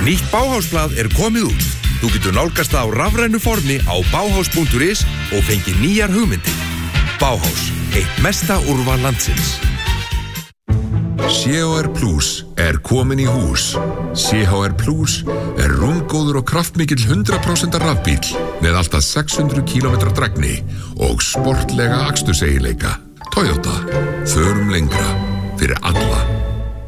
Nýtt Bauhausblað komið út. Þú getur nálgast það á rafrænu formi á bauhaus.is og fengið nýjar hugmyndir. Bauhaus, eitt mesta úrval landsins. CHR Plus komin í hús. CHR Plus rúmgóður og kraftmikill 100% rafbíll með alltaf 600 km drægni og sportlega aksturseiginleika. Toyota, förum lengra fyrir alla.